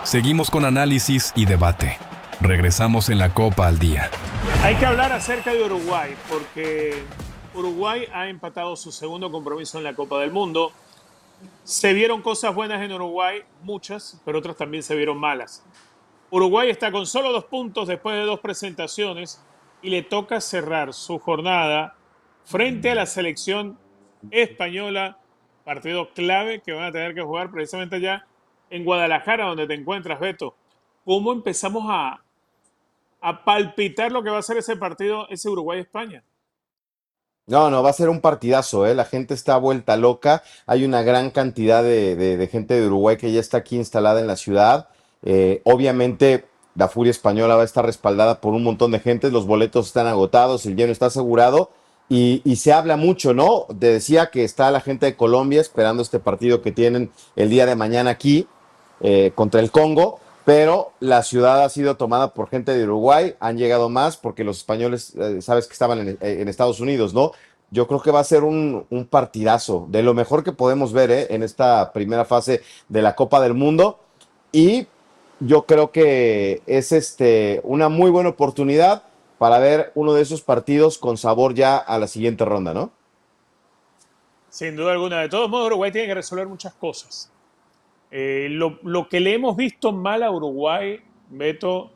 Seguimos con análisis y debate. Regresamos en la Copa al Día. Hay que hablar acerca de Uruguay, porque Uruguay ha empatado su segundo compromiso en la Copa del Mundo. Se vieron cosas buenas en Uruguay, muchas, pero otras también se vieron malas. Uruguay está con solo 2 puntos después de 2 presentaciones y le toca cerrar su jornada frente a la selección española, partido clave que van a tener que jugar precisamente allá en Guadalajara, donde te encuentras, Beto. ¿Cómo empezamos a palpitar lo que va a ser ese partido, ese Uruguay-España? No, va a ser un partidazo, ¿eh? La gente está vuelta loca. Hay una gran cantidad de gente de Uruguay que ya está aquí instalada en la ciudad. Obviamente, la Furia Española va a estar respaldada por un montón de gente. Los boletos están agotados, el lleno está asegurado. Y se habla mucho, ¿no? Te decía que está la gente de Colombia esperando este partido que tienen el día de mañana aquí contra el Congo. Pero la ciudad ha sido tomada por gente de Uruguay, han llegado más porque los españoles, sabes que estaban en Estados Unidos, ¿no? Yo creo que va a ser un partidazo, de lo mejor que podemos ver en esta primera fase de la Copa del Mundo. Y yo creo que es una muy buena oportunidad para ver uno de esos partidos con sabor ya a la siguiente ronda, ¿no? Sin duda alguna. De todos modos, Uruguay tiene que resolver muchas cosas. Lo que le hemos visto mal a Uruguay, Beto,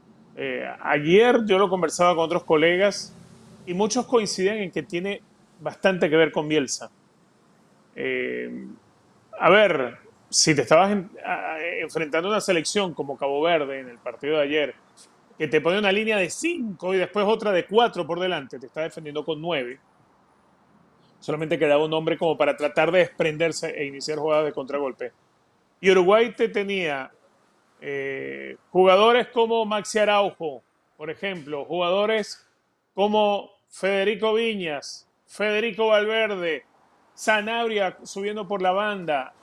ayer yo lo conversaba con otros colegas y muchos coinciden en que tiene bastante que ver con Bielsa. Eh, a ver, si te estabas enfrentando a una selección como Cabo Verde en el partido de ayer, que te pone una línea de 5 y después otra de 4 por delante, te está defendiendo con 9. Solamente quedaba un hombre como para tratar de desprenderse e iniciar jugadas de contragolpe. Y Uruguay te tenía jugadores como Maxi Araujo, por ejemplo, jugadores como Federico Viñas, Federico Valverde, Sanabria subiendo por la banda,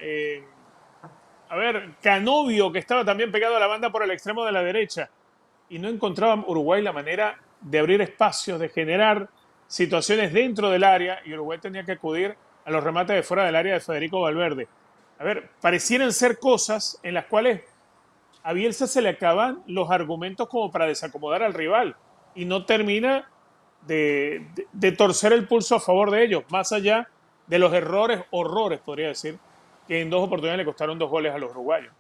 Canovio, que estaba también pegado a la banda por el extremo de la derecha. Y no encontraba Uruguay la manera de abrir espacios, de generar situaciones dentro del área, y Uruguay tenía que acudir a los remates de fuera del área de Federico Valverde. Parecieran ser cosas en las cuales a Bielsa se le acaban los argumentos como para desacomodar al rival y no termina de torcer el pulso a favor de ellos, más allá de los horrores, podría decir, que en 2 oportunidades le costaron 2 goles a los uruguayos.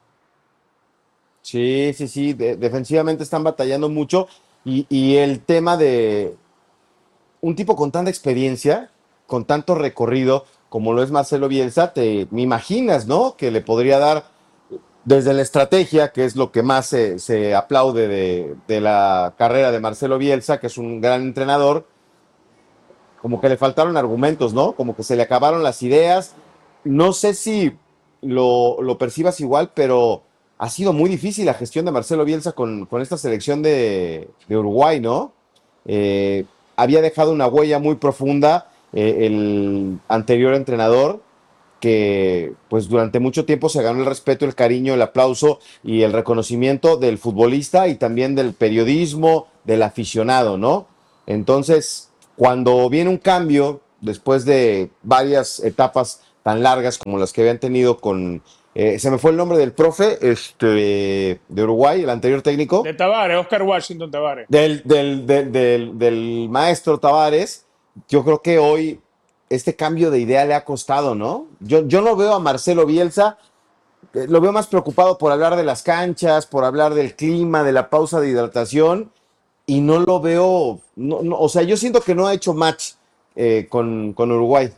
Sí, defensivamente están batallando mucho y el tema de un tipo con tanta experiencia, con tanto recorrido como lo es Marcelo Bielsa, me imaginas, ¿no? Que le podría dar desde la estrategia, que es lo que más se aplaude de la carrera de Marcelo Bielsa, que es un gran entrenador, como que le faltaron argumentos, ¿no? Como que se le acabaron las ideas. No sé si lo percibas igual, pero ha sido muy difícil la gestión de Marcelo Bielsa con esta selección de Uruguay, ¿no? Eh, Había dejado una huella muy profunda el anterior entrenador, que pues durante mucho tiempo se ganó el respeto, el cariño, el aplauso y el reconocimiento del futbolista y también del periodismo, del aficionado, ¿no? Entonces, cuando viene un cambio, después de varias etapas tan largas como las que habían tenido con, se me fue el nombre del profe, de Uruguay, el anterior técnico, De Tavares, Oscar Washington Tavares. del maestro Tavares, yo creo que hoy este cambio de idea le ha costado, ¿no? Yo no veo a Marcelo Bielsa, lo veo más preocupado por hablar de las canchas, por hablar del clima, de la pausa de hidratación, y no lo veo, o sea, yo siento que no ha hecho match con Uruguay.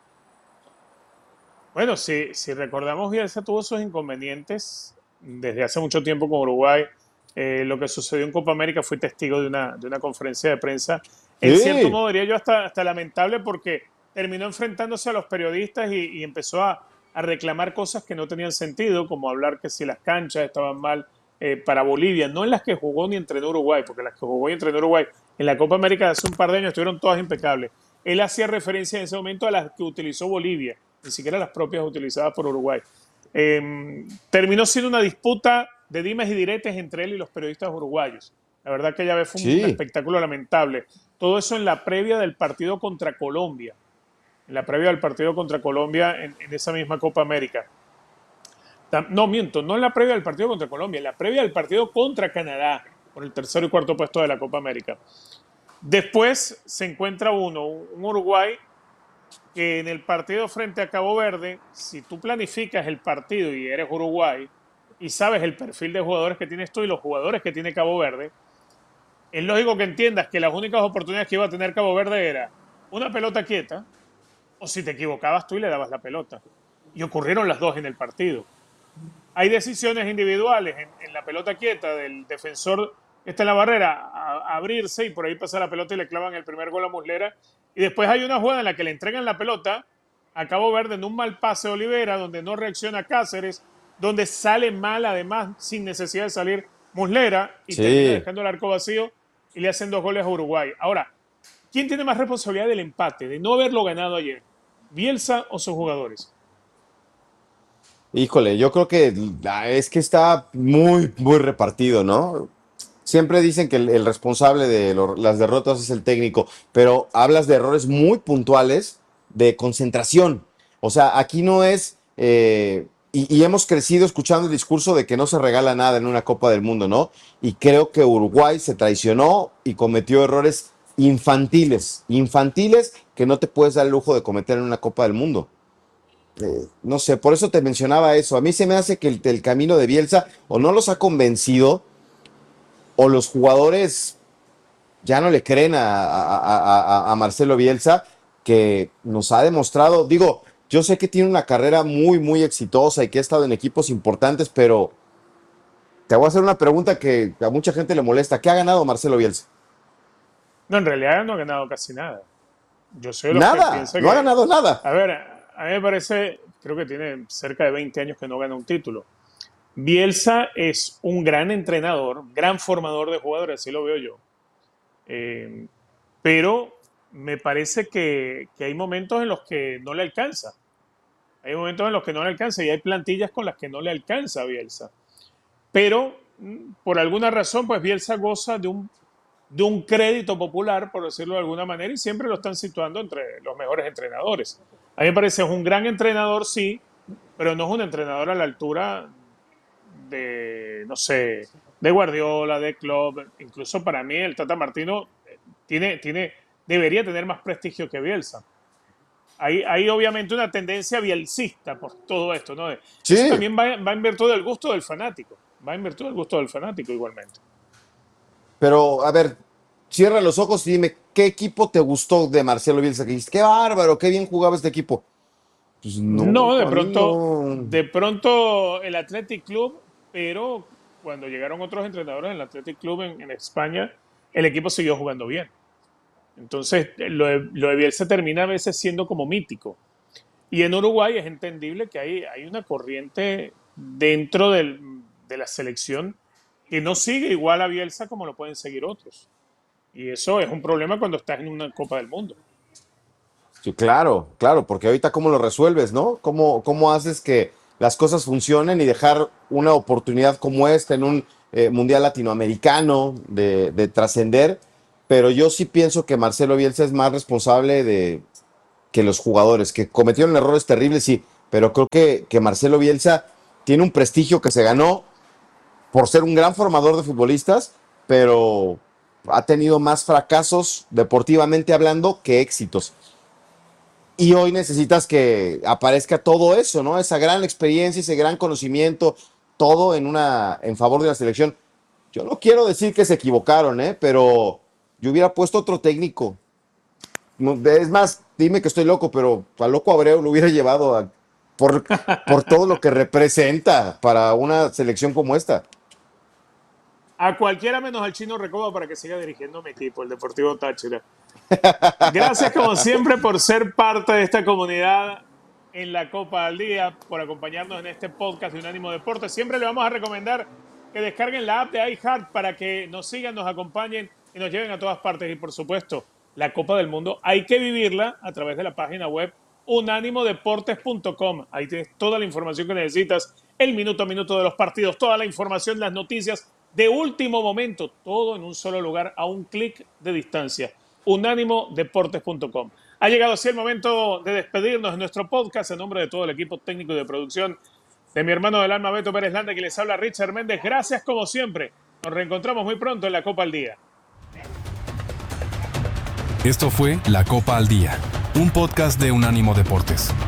Bueno, si recordamos, Bielsa tuvo sus inconvenientes desde hace mucho tiempo con Uruguay. Lo que sucedió en Copa América, fui testigo de una conferencia de prensa. En cierto Sí, modo, diría yo, hasta lamentable, porque terminó enfrentándose a los periodistas y empezó a reclamar cosas que no tenían sentido, como hablar que si las canchas estaban mal para Bolivia, no en las que jugó ni entrenó Uruguay, porque las que jugó y entrenó Uruguay en la Copa América de hace un par de años estuvieron todas impecables. Él hacía referencia en ese momento a las que utilizó Bolivia, ni siquiera las propias utilizadas por Uruguay. Terminó siendo una disputa de dimes y diretes entre él y los periodistas uruguayos. La verdad que ya fue un sí, espectáculo lamentable. Todo eso en la previa del partido contra Colombia. En la previa del partido contra Colombia en esa misma Copa América. No, miento, no en la previa del partido contra Colombia, en la previa del partido contra Canadá, por el tercero y cuarto puesto de la Copa América. Después se encuentra un Uruguay, que en el partido frente a Cabo Verde, si tú planificas el partido y eres Uruguay y sabes el perfil de jugadores que tienes tú y los jugadores que tiene Cabo Verde, es lógico que entiendas que las únicas oportunidades que iba a tener Cabo Verde era una pelota quieta o si te equivocabas tú y le dabas la pelota. Y ocurrieron las dos en el partido. Hay decisiones individuales en la pelota quieta del defensor que está en la barrera a abrirse y por ahí pasa la pelota y le clavan el primer gol a Muslera. Y después hay una jugada en la que le entregan la pelota a Cabo Verde en un mal pase de Olivera, donde no reacciona Cáceres, donde sale mal además sin necesidad de salir Muslera y termina Sí. dejando el arco vacío y le hacen 2 goles a Uruguay. Ahora, ¿quién tiene más responsabilidad del empate, de no haberlo ganado ayer? ¿Bielsa o sus jugadores? Híjole, yo creo que es que está muy, muy repartido, ¿no? Siempre dicen que el responsable de las derrotas es el técnico, pero hablas de errores muy puntuales de concentración. O sea, aquí no es, y hemos crecido escuchando el discurso de que no se regala nada en una Copa del Mundo, ¿no? Y creo que Uruguay se traicionó y cometió errores infantiles, infantiles que no te puedes dar el lujo de cometer en una Copa del Mundo. No sé, por eso te mencionaba eso. A mí se me hace que el camino de Bielsa o no los ha convencido o los jugadores ya no le creen a Marcelo Bielsa, que nos ha demostrado, digo, yo sé que tiene una carrera muy, muy exitosa y que ha estado en equipos importantes, pero te voy a hacer una pregunta que a mucha gente le molesta. ¿Qué ha ganado Marcelo Bielsa? No, en realidad no ha ganado casi nada. Yo soy de los que Nada, piensa no ha que, ganado nada. a ver, a mí me parece, creo que tiene cerca de 20 años que no gana un título. Bielsa es un gran entrenador, gran formador de jugadores, así lo veo yo. Eh, pero me parece que hay momentos en los que no le alcanza. Hay momentos en los que no le alcanza y hay plantillas con las que no le alcanza a Bielsa. Pero por alguna razón, pues Bielsa goza de un crédito popular, por decirlo de alguna manera, y siempre lo están situando entre los mejores entrenadores. A mí me parece es un gran entrenador, sí, pero no es un entrenador a la altura de, no sé, de Guardiola, de Klopp. Incluso para mí el Tata Martino debería tener más prestigio que Bielsa. Hay obviamente una tendencia bielcista por todo esto, ¿no? Eso Sí, también va en virtud del gusto del fanático. Va en virtud del gusto del fanático igualmente. pero a ver, cierra los ojos y dime, ¿qué equipo te gustó de Marcelo Bielsa? Que dijiste, qué bárbaro, qué bien jugaba este equipo. Pues no, No, a mí no. de pronto el Athletic Club, pero cuando llegaron otros entrenadores en el Athletic Club en España, el equipo siguió jugando bien. Entonces, lo de Bielsa termina a veces siendo como mítico. Y en Uruguay es entendible que hay una corriente dentro de la selección que no sigue igual a Bielsa como lo pueden seguir otros. Y eso es un problema cuando estás en una Copa del Mundo. Sí, claro, claro, porque ahorita cómo lo resuelves, ¿no? ¿Cómo haces que las cosas funcionen y dejar una oportunidad como esta en un Mundial Latinoamericano de trascender? Pero yo sí pienso que Marcelo Bielsa es más responsable que los jugadores, que cometieron errores terribles, sí, pero creo que Marcelo Bielsa tiene un prestigio que se ganó por ser un gran formador de futbolistas, pero ha tenido más fracasos deportivamente hablando que éxitos. Y hoy necesitas que aparezca todo eso, ¿no? Esa gran experiencia, ese gran conocimiento, todo en favor de la selección. Yo no quiero decir que se equivocaron, ¿eh? Pero yo hubiera puesto otro técnico. Es más, dime que estoy loco, pero a Loco Abreu lo hubiera llevado por, por todo lo que representa para una selección como esta. A cualquiera menos al Chino Recoba para que siga dirigiendo mi equipo, el Deportivo Táchira. Gracias como siempre por ser parte de esta comunidad en la Copa al Día, por acompañarnos en este podcast de Unánimo Deportes. Siempre le vamos a recomendar que descarguen la app de iHeart para que nos sigan, nos acompañen y nos lleven a todas partes. Y por supuesto, la Copa del Mundo hay que vivirla a través de la página web unánimodeportes.com. Ahí tienes toda la información que necesitas, el minuto a minuto de los partidos, toda la información, las noticias de último momento, todo en un solo lugar, a un clic de distancia. Unánimodeportes.com. Ha llegado así el momento de despedirnos de nuestro podcast en nombre de todo el equipo técnico y de producción. De mi hermano del alma Beto Pérez Landa, que les habla Richard Méndez. Gracias como siempre. Nos reencontramos muy pronto en la Copa al Día. Esto fue La Copa al Día, un podcast de Unánimo Deportes.